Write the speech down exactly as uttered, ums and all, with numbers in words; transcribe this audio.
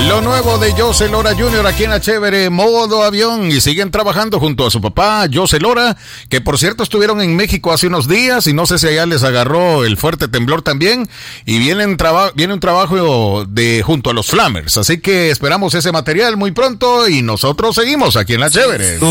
Lo nuevo de José Lora junior aquí en la chévere modo avión, y siguen trabajando junto a su papá José Lora, que por cierto estuvieron en México hace unos días y no sé si allá les agarró el fuerte temblor también, y vienen traba- viene un trabajo de junto a los Flammers, así que esperamos ese material muy pronto y nosotros seguimos aquí en la chévere.